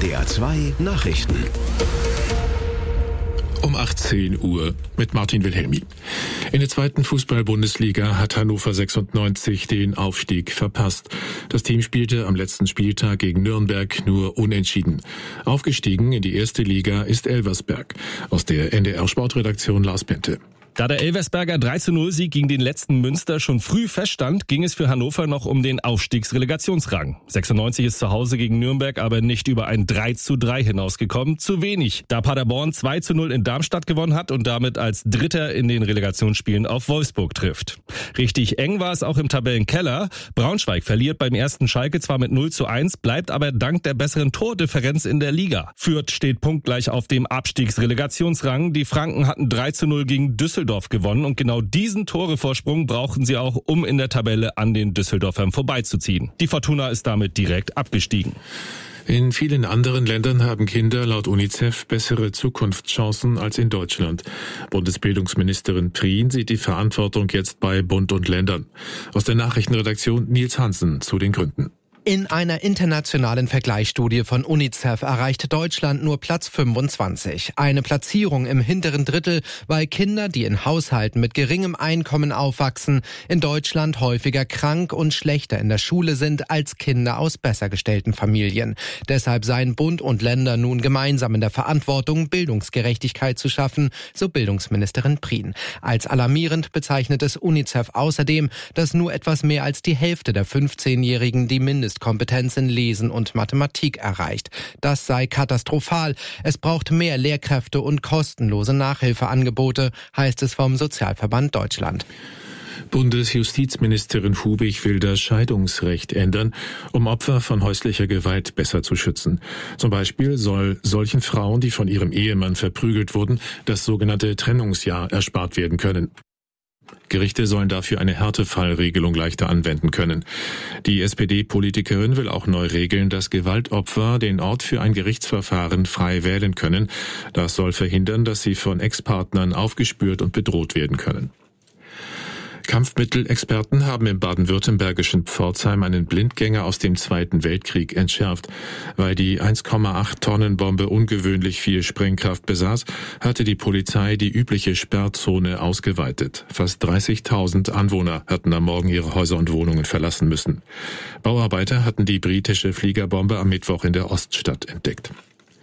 NDR 2 Nachrichten. Um 18 Uhr mit Martin Wilhelmi. In der zweiten Fußball-Bundesliga hat Hannover 96 den Aufstieg verpasst. Das Team spielte am letzten Spieltag gegen Nürnberg nur unentschieden. Aufgestiegen in die erste Liga ist Elversberg. Aus der NDR-Sportredaktion Lars Pente. Da der Elversberger 3:0-Sieg gegen den letzten Münster schon früh feststand, ging es für Hannover noch um den Aufstiegsrelegationsrang. 96 ist zu Hause gegen Nürnberg aber nicht über ein 3:3 hinausgekommen. Zu wenig, da Paderborn 2:0 in Darmstadt gewonnen hat und damit als Dritter in den Relegationsspielen auf Wolfsburg trifft. Richtig eng war es auch im Tabellenkeller. Braunschweig verliert beim ersten Schalke zwar mit 0:1, bleibt aber dank der besseren Tordifferenz in der Liga. Fürth steht punktgleich auf dem Abstiegsrelegationsrang. Die Franken hatten 3:0 gegen Düsseldorf gewonnen und genau diesen Torevorsprung brauchen sie auch, um in der Tabelle an den Düsseldorfern vorbeizuziehen. Die Fortuna ist damit direkt abgestiegen. In vielen anderen Ländern haben Kinder laut UNICEF bessere Zukunftschancen als in Deutschland. Bundesbildungsministerin Prien sieht die Verantwortung jetzt bei Bund und Ländern. Aus der Nachrichtenredaktion Nils Hansen zu den Gründen. In einer internationalen Vergleichsstudie von UNICEF erreicht Deutschland nur Platz 25. Eine Platzierung im hinteren Drittel, weil Kinder, die in Haushalten mit geringem Einkommen aufwachsen, in Deutschland häufiger krank und schlechter in der Schule sind als Kinder aus besser gestellten Familien. Deshalb seien Bund und Länder nun gemeinsam in der Verantwortung, Bildungsgerechtigkeit zu schaffen, so Bildungsministerin Prien. Als alarmierend bezeichnet es UNICEF außerdem, dass nur etwas mehr als die Hälfte der 15-Jährigen die Mindestkompetenz in Lesen und Mathematik erreicht. Das sei katastrophal. Es braucht mehr Lehrkräfte und kostenlose Nachhilfeangebote, heißt es vom Sozialverband Deutschland. Bundesjustizministerin Hubig will das Scheidungsrecht ändern, um Opfer von häuslicher Gewalt besser zu schützen. Zum Beispiel soll solchen Frauen, die von ihrem Ehemann verprügelt wurden, das sogenannte Trennungsjahr erspart werden können. Gerichte sollen dafür eine Härtefallregelung leichter anwenden können. Die SPD-Politikerin will auch neu regeln, dass Gewaltopfer den Ort für ein Gerichtsverfahren frei wählen können. Das soll verhindern, dass sie von Ex-Partnern aufgespürt und bedroht werden können. Kampfmittelexperten haben im baden-württembergischen Pforzheim einen Blindgänger aus dem Zweiten Weltkrieg entschärft. Weil die 1,8 Tonnen Bombe ungewöhnlich viel Sprengkraft besaß, hatte die Polizei die übliche Sperrzone ausgeweitet. Fast 30.000 Anwohner hatten am Morgen ihre Häuser und Wohnungen verlassen müssen. Bauarbeiter hatten die britische Fliegerbombe am Mittwoch in der Oststadt entdeckt.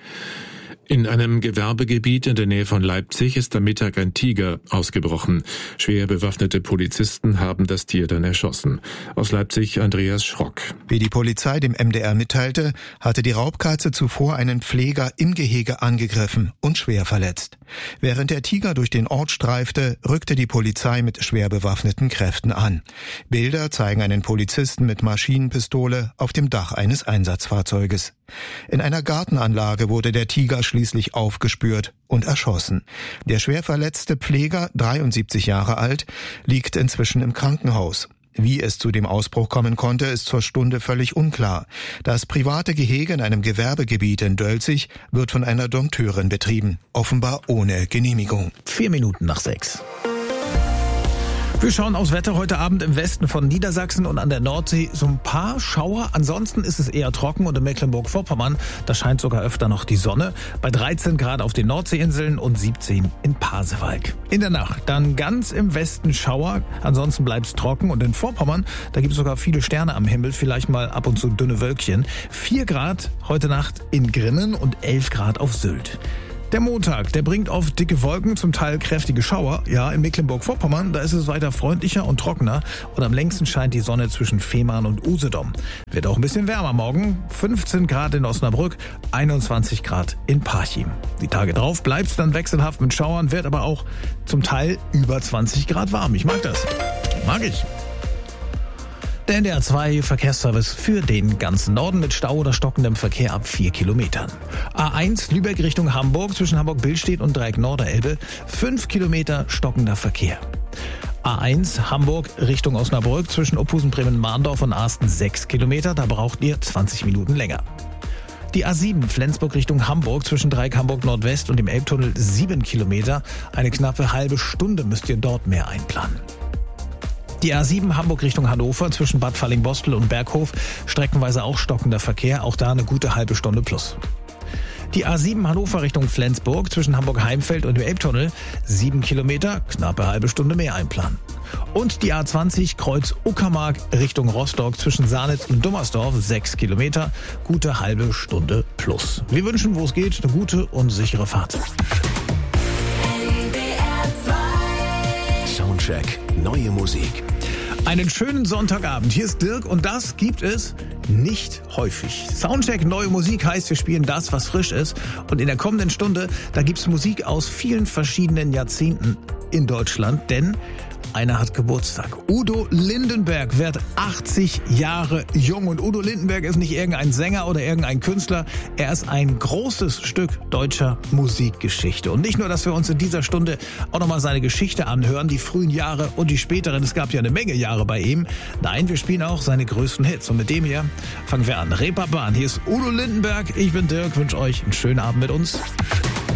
In einem Gewerbegebiet in der Nähe von Leipzig ist am Mittag ein Tiger ausgebrochen. Schwer bewaffnete Polizisten haben das Tier dann erschossen. Aus Leipzig Andreas Schrock. Wie die Polizei dem MDR mitteilte, hatte die Raubkatze zuvor einen Pfleger im Gehege angegriffen und schwer verletzt. Während der Tiger durch den Ort streifte, rückte die Polizei mit schwer bewaffneten Kräften an. Bilder zeigen einen Polizisten mit Maschinenpistole auf dem Dach eines Einsatzfahrzeuges. In einer Gartenanlage wurde der Tiger schließlich aufgespürt und erschossen. Der schwer verletzte Pfleger, 73 Jahre alt, liegt inzwischen im Krankenhaus. Wie es zu dem Ausbruch kommen konnte, ist zur Stunde völlig unklar. Das private Gehege in einem Gewerbegebiet in Dölzig wird von einer Dompteurin betrieben, offenbar ohne Genehmigung. 6:04. Wir schauen aufs Wetter heute Abend im Westen von Niedersachsen und an der Nordsee so ein paar Schauer. Ansonsten ist es eher trocken und in Mecklenburg-Vorpommern, da scheint sogar öfter noch die Sonne. Bei 13 Grad auf den Nordseeinseln und 17 in Pasewalk. In der Nacht dann ganz im Westen Schauer, ansonsten bleibt es trocken und in Vorpommern, da gibt es sogar viele Sterne am Himmel, vielleicht mal ab und zu dünne Wölkchen. 4 Grad heute Nacht in Grimmen und 11 Grad auf Sylt. Der Montag, der bringt oft dicke Wolken, zum Teil kräftige Schauer. Ja, in Mecklenburg-Vorpommern, da ist es weiter freundlicher und trockener. Und am längsten scheint die Sonne zwischen Fehmarn und Usedom. Wird auch ein bisschen wärmer morgen. 15 Grad in Osnabrück, 21 Grad in Parchim. Die Tage drauf bleibt es dann wechselhaft mit Schauern, wird aber auch zum Teil über 20 Grad warm. Ich mag das. Mag ich. Der NDR 2 Verkehrsservice für den ganzen Norden mit Stau oder stockendem Verkehr ab 4 Kilometern. A1 Lübeck Richtung Hamburg zwischen Hamburg-Billstedt und Dreieck Norderelbe 5 Kilometer stockender Verkehr. A1 Hamburg Richtung Osnabrück zwischen Opusen-Bremen-Mahndorf und Arsten 6 Kilometer, da braucht ihr 20 Minuten länger. Die A7 Flensburg Richtung Hamburg zwischen Dreieck Hamburg Nordwest und dem Elbtunnel 7 Kilometer, eine knappe halbe Stunde müsst ihr dort mehr einplanen. Die A7 Hamburg Richtung Hannover zwischen Bad Fallingbostel und Berghof, streckenweise auch stockender Verkehr, auch da eine gute halbe Stunde plus. Die A7 Hannover Richtung Flensburg zwischen Hamburg-Heimfeld und dem Elbtunnel 7 Kilometer, knappe halbe Stunde mehr einplanen. Und die A20 Kreuz Uckermark Richtung Rostock zwischen Sarnitz und Dummersdorf 6 Kilometer, gute halbe Stunde plus. Wir wünschen, wo es geht, eine gute und sichere Fahrt. Soundcheck, neue Musik. Einen schönen Sonntagabend. Hier ist Dirk und das gibt es nicht häufig. Soundcheck, neue Musik heißt, wir spielen das, was frisch ist. Und in der kommenden Stunde, da gibt's Musik aus vielen verschiedenen Jahrzehnten in Deutschland, denn einer hat Geburtstag. Udo Lindenberg wird 80 Jahre jung. Und Udo Lindenberg ist nicht irgendein Sänger oder irgendein Künstler. Er ist ein großes Stück deutscher Musikgeschichte. Und nicht nur, dass wir uns in dieser Stunde auch nochmal seine Geschichte anhören, die frühen Jahre und die späteren. Es gab ja eine Menge Jahre bei ihm. Nein, wir spielen auch seine größten Hits. Und mit dem hier fangen wir an. Reeperbahn. Hier ist Udo Lindenberg. Ich bin Dirk. Wünsche euch einen schönen Abend mit uns.